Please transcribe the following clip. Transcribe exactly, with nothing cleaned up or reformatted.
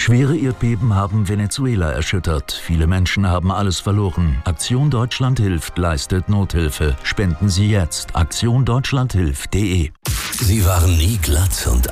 Schwere Erdbeben haben Venezuela erschüttert. Viele Menschen haben alles verloren. Aktion Deutschland hilft leistet Nothilfe. Spenden Sie jetzt. aktion deutschland hilft punkt de. Sie waren nie glatt und